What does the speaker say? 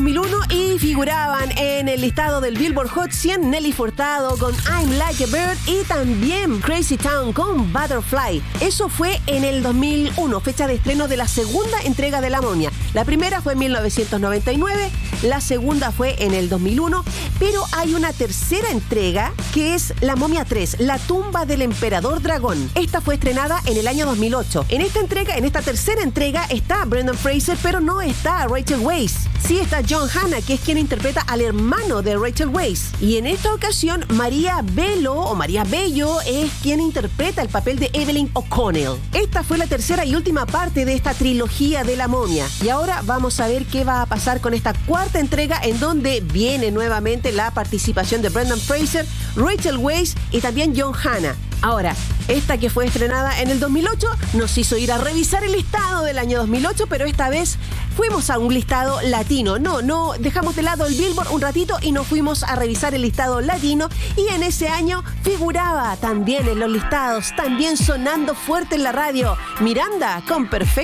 2001 y figuraban en el listado del Billboard Hot 100 Nelly Furtado con I'm Like a Bird y también Crazy Town con Butterfly. Eso fue en el 2001, fecha de estreno de la segunda entrega de La Momia. La primera fue en 1999, la segunda fue en el 2001, pero hay una tercera entrega que es La Momia 3, La tumba del emperador dragón. Esta fue estrenada en el año 2008. En esta tercera entrega está Brendan Fraser, pero no está Rachel Weisz. Sí está John Hannah, que es quien interpreta al hermano de Rachel Weisz. Y en esta ocasión, María Bello es quien interpreta el papel de Evelyn O'Connell. Esta fue la tercera y última parte de esta trilogía de La Momia. Y ahora vamos a ver qué va a pasar con esta cuarta entrega, en donde viene nuevamente la participación de Brendan Fraser, Rachel Weisz y también John Hannah. Ahora, esta que fue estrenada en el 2008 nos hizo ir a revisar el listado del año 2008, pero esta vez fuimos a un listado latino. No, dejamos de lado el Billboard un ratito y nos fuimos a revisar el listado latino, y en ese año figuraba también en los listados, también sonando fuerte en la radio, Miranda con Perfecto